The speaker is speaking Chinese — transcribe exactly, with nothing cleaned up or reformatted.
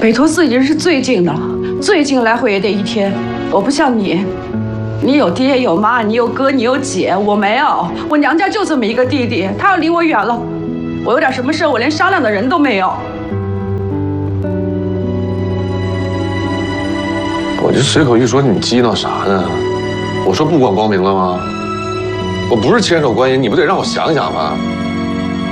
北托寺离是最近的，最近来回也得一天。我不像你，你有爹有妈，你有哥你有姐，我没有，我娘家就这么一个弟弟，他要离我远了，我有点什么事我连商量的人都没有。 我就随口一说，你激恼啥呢？我说不管光明了吗？我不是千手观音，你不得让我想想吗？